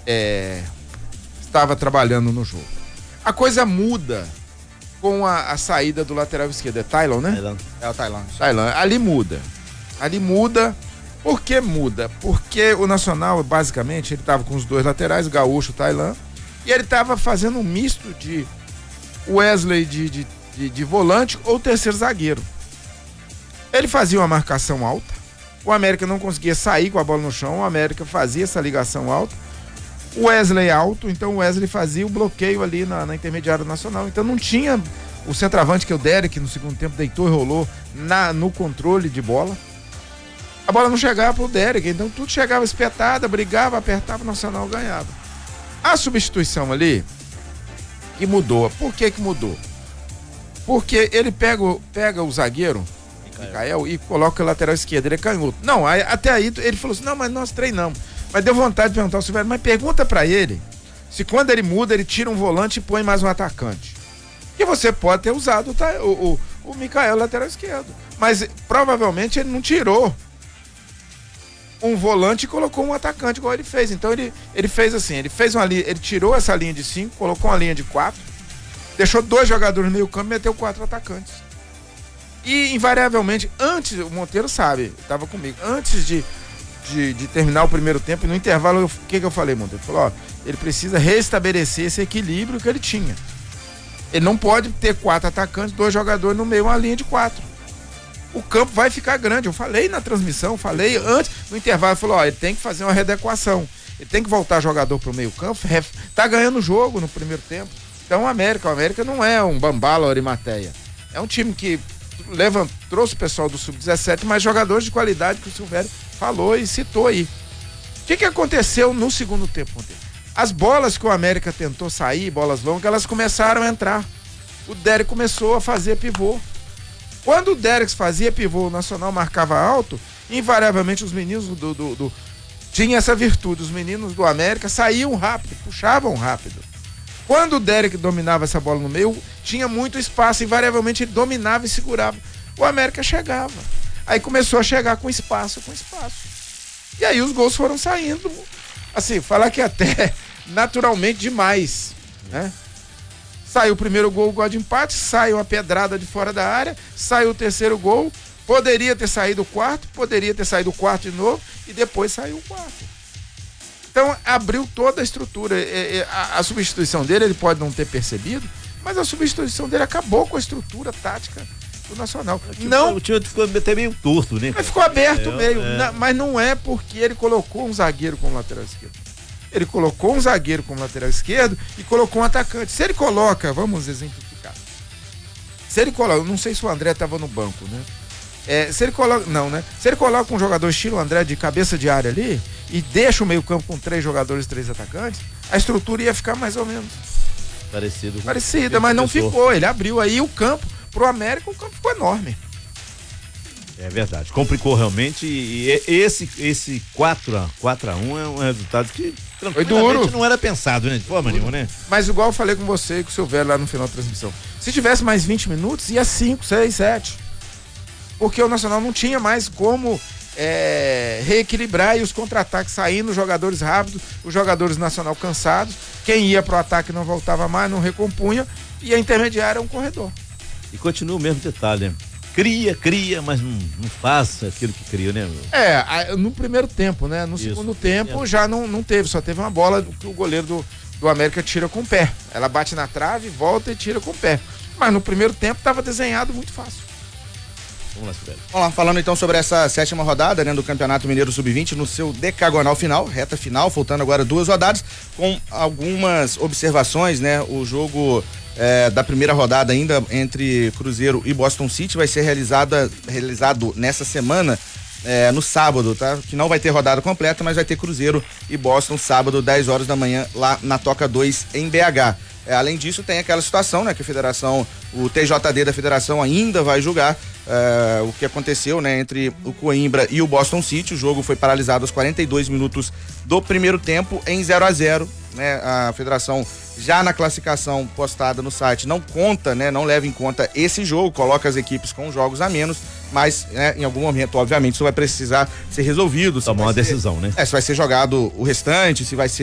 estava trabalhando no jogo. A coisa muda com a saída do lateral esquerdo. É Tylon, né? É o Tylon. Ali muda. Por que muda? Porque o Nacional, basicamente, ele estava com os dois laterais, o Gaúcho, o Tylon, e ele estava fazendo um misto de Wesley de volante ou terceiro zagueiro. Ele fazia uma marcação alta, o América não conseguia sair com a bola no chão, o América fazia essa ligação alta, o Wesley alto, então o Wesley fazia o bloqueio ali na intermediária nacional, então não tinha o centroavante, que é o Derek, no segundo tempo deitou e rolou no controle de bola. A bola não chegava pro Derek, então tudo chegava espetada, brigava, apertava, o Nacional ganhava. A substituição ali, que mudou. Por que mudou? Porque ele pega o zagueiro, Micael, e coloca o lateral esquerdo, ele é canhoto. Não, até aí ele falou assim, não, mas nós treinamos. Mas deu vontade de perguntar ao Silvério, mas pergunta pra ele se quando ele muda, ele tira um volante e põe mais um atacante. Que você pode ter usado o Micael lateral esquerdo. Mas provavelmente ele não tirou um volante e colocou um atacante igual ele fez. Então ele fez assim, ele tirou essa linha de 5, colocou uma linha de 4, deixou 2 jogadores no meio campo e meteu 4 atacantes. E invariavelmente, antes, o Monteiro sabe, estava comigo, antes de terminar o primeiro tempo, no intervalo, o que eu falei, Monteiro? Ele falou, ele precisa restabelecer esse equilíbrio que ele tinha. Ele não pode ter 4 atacantes, 2 jogadores no meio, uma linha de 4. O campo vai ficar grande. Eu falei na transmissão, falei antes, no intervalo, falou, ele tem que fazer uma readequação. Ele tem que voltar jogador pro meio campo, tá ganhando o jogo no primeiro tempo. Então o América não é um Bambala ou Arimateia. É um time que trouxe o pessoal do Sub-17, mas jogadores de qualidade que o Silvério falou e citou aí. O que aconteceu no segundo tempo, Monteiro? As bolas que o América tentou sair, bolas longas, elas começaram a entrar. O Derek começou a fazer pivô. Quando o Derek fazia pivô, o Nacional marcava alto, invariavelmente os meninos tinham essa virtude, os meninos do América saíam rápido, puxavam rápido. Quando o Derek dominava essa bola no meio, tinha muito espaço, invariavelmente ele dominava e segurava. O América chegava. Aí começou a chegar com espaço. E aí os gols foram saindo, assim, falar que até naturalmente demais, né? Saiu o primeiro gol de empate, saiu a pedrada de fora da área, saiu o terceiro gol, poderia ter saído o quarto de novo e depois saiu o quarto. Então abriu toda a estrutura. A substituição dele, ele pode não ter percebido, mas a substituição dele acabou com a estrutura tática do Nacional. O time ficou até meio torto, né? Ficou aberto meio, mas não é porque ele colocou um zagueiro como lateral esquerdo. Ele colocou um zagueiro como lateral esquerdo e colocou um atacante. Se ele coloca, vamos exemplificar. Não sei se o André estava no banco, né? Se ele coloca um jogador estilo André de cabeça de área ali e deixa o meio campo com 3 jogadores, 3 atacantes, a estrutura ia ficar mais ou menos parecida, mas não ficou. Ele abriu aí o campo pro América, o campo ficou enorme. É verdade, complicou realmente, e esse 4-1 é um resultado que tranquilamente não era pensado, né? De forma nenhuma, né? Mas igual eu falei com você e com o Silvério lá no final da transmissão, se tivesse mais 20 minutos, ia 5, 6, 7. Porque o Nacional não tinha mais como reequilibrar, e os contra-ataques saindo, os jogadores rápidos, os jogadores do Nacional cansados, quem ia pro ataque não voltava mais, não recompunha, e a intermediária é um corredor. E continua o mesmo detalhe, né? Cria, mas não faz aquilo que cria, né? No primeiro tempo, né? No segundo tempo já não teve, só teve uma bola que o goleiro do América tira com o pé. Ela bate na trave, volta e tira com o pé. Mas no primeiro tempo estava desenhado muito fácil. Vamos lá, falando então sobre essa 7ª rodada, né, do Campeonato Mineiro Sub-20, no seu decagonal final, reta final, faltando agora 2 rodadas, com algumas observações, né? O jogo da primeira rodada ainda entre Cruzeiro e Boston City vai ser realizado nessa semana, no sábado, tá? Que não vai ter rodada completa, mas vai ter Cruzeiro e Boston sábado, 10 horas da manhã, lá na Toca 2 em BH. Além disso, tem aquela situação, né, que o TJD da federação ainda vai julgar o que aconteceu, né, entre o Coimbra e o Boston City. O jogo foi paralisado aos 42 minutos do primeiro tempo em 0-0, né? A federação, já na classificação postada no site, não conta, né, não leva em conta esse jogo, coloca as equipes com jogos a menos, mas, né, em algum momento, obviamente, isso vai precisar ser resolvido. Tomar uma decisão, né? Se vai ser jogado o restante, se vai ser